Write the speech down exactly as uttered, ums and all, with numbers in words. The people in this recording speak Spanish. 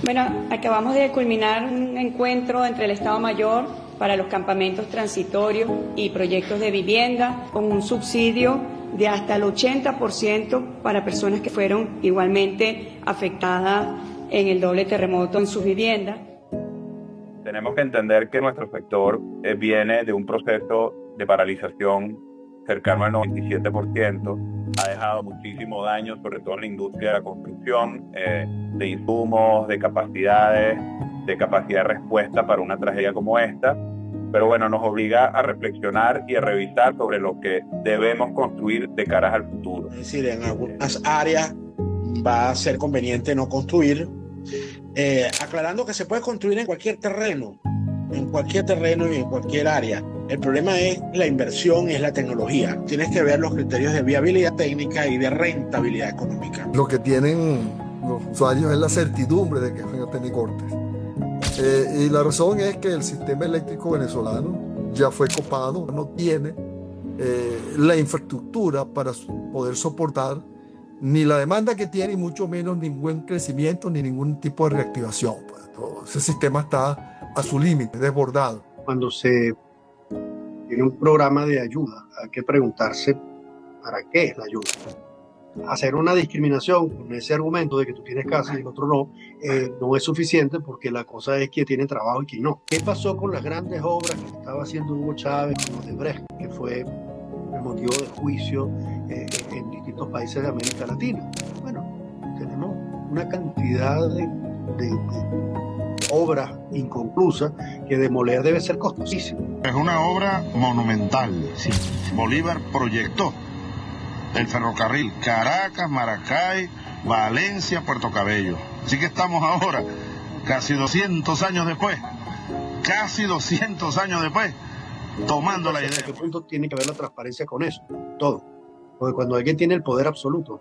Bueno, acabamos de culminar un encuentro entre el Estado Mayor para los campamentos transitorios y proyectos de vivienda con un subsidio de hasta el ochenta por ciento para personas que fueron igualmente afectadas en el doble terremoto en sus viviendas. Tenemos que entender que nuestro sector eh, viene de un proceso de paralización cercano al noventa y siete por ciento. Ha dejado muchísimo daño, sobre todo en la industria de la construcción, eh, de insumos, de capacidades, de capacidad de respuesta para una tragedia como esta. Pero bueno, nos obliga a reflexionar y a revisar sobre lo que debemos construir de caras al futuro. Es decir, en algunas áreas va a ser conveniente no construir, eh, aclarando que se puede construir en cualquier terreno, en cualquier terreno y en cualquier área. El problema es la inversión, es la tecnología. Tienes que ver los criterios de viabilidad técnica y de rentabilidad económica. Lo que tienen los usuarios es la certidumbre de que van a tener cortes. Eh, y la razón es que el sistema eléctrico venezolano ya fue copado, no tiene eh, la infraestructura para poder soportar ni la demanda que tiene y mucho menos ningún crecimiento ni ningún tipo de reactivación. Pues, todo ese sistema está a su límite, desbordado. Cuando se tiene un programa de ayuda, hay que preguntarse para qué es la ayuda. Hacer una discriminación con ese argumento de que tú tienes casa y el otro no, eh, no es suficiente, porque la cosa es quién tiene trabajo y quién no. ¿Qué pasó con las grandes obras que estaba haciendo Hugo Chávez con Odebrecht, que fue el motivo de juicio eh, en distintos países de América Latina? Bueno, tenemos una cantidad de, de, de obras inconclusas que demoler debe ser costosísimo. Es una obra monumental. Sí. Bolívar proyectó el ferrocarril Caracas, Maracay, Valencia, Puerto Cabello. Así que estamos ahora, casi doscientos años después, casi doscientos años después, tomando la idea. ¿Hasta qué punto tiene que ver la transparencia con eso? Todo. Porque cuando alguien tiene el poder absoluto,